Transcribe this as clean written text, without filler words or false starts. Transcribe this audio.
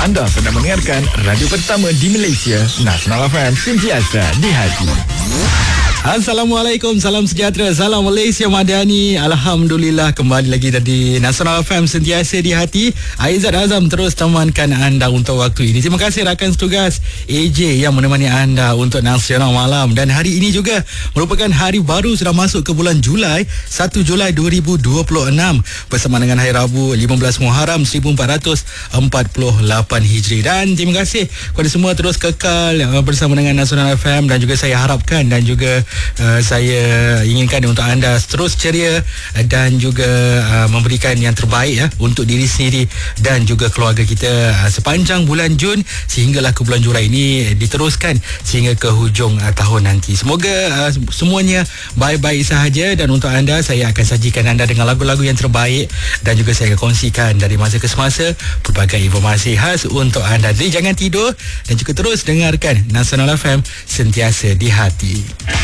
Anda sedang mendengarkan radio pertama di Malaysia, Nasional FM, sentiasa di hati. Assalamualaikum, salam sejahtera, salam Malaysia Madani. Alhamdulillah, kembali lagi di Nasional FM, sentiasa di hati. Aizat Azam terus temankan anda untuk waktu ini. Terima kasih rakan setugas AJ yang menemani anda untuk Nasional Malam. Dan hari ini juga merupakan hari baru, sudah masuk ke bulan Julai, 1 Julai 2026, bersama dengan hari Rabu 15 Muharram 1448 Hijri. Dan terima kasih kepada semua terus kekal bersama dengan Nasional FM. Dan juga saya harapkan dan juga saya inginkan untuk anda terus ceria dan juga memberikan yang terbaik untuk diri sendiri dan juga keluarga kita sepanjang bulan Jun sehinggalah ke bulan Julai ini diteruskan sehingga ke hujung tahun nanti. Semoga semuanya baik-baik sahaja. Dan untuk anda, saya akan sajikan anda dengan lagu-lagu yang terbaik dan juga saya akan kongsikan dari masa ke semasa pelbagai informasi khas untuk anda. Jadi jangan tidur dan juga terus dengarkan Nasional FM, sentiasa di hati.